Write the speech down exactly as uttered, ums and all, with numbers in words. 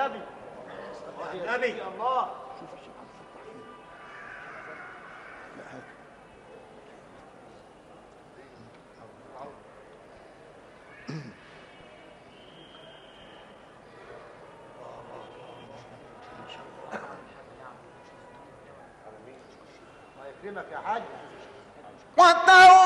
النبي النبي الله. شوف الشيخ عبد الفتاح فين. لا هات. الله يكرمك يا حاج.